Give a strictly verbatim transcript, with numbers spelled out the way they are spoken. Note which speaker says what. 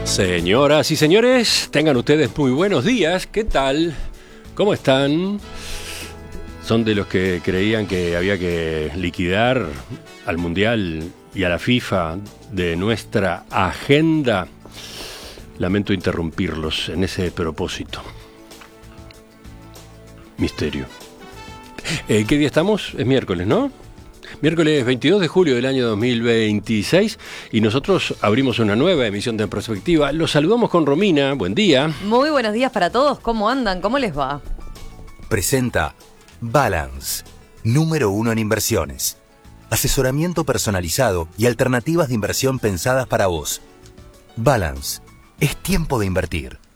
Speaker 1: Señoras y señores, tengan ustedes muy buenos días. ¿Qué tal? ¿Cómo están? ¿Son de los que creían que había que liquidar al Mundial y a la FIFA de nuestra agenda? Lamento interrumpirlos en ese propósito. Misterio. Eh, ¿Qué día estamos? Es miércoles, ¿no? Miércoles veintidós de julio del año dos mil veintiséis y nosotros abrimos una nueva emisión de Prospectiva. Los saludamos con Romina. Buen día.
Speaker 2: Muy buenos días para todos. ¿Cómo andan? ¿Cómo les va?
Speaker 3: Presenta Balance, número uno en inversiones. Asesoramiento personalizado y alternativas de inversión pensadas para vos. Balance, es tiempo de invertir.